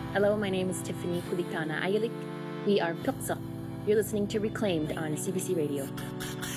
Hello, my name is Tiffany Kulikana Ayalik. We are Pilksa. You're listening to Reclaimed on CBC Radio.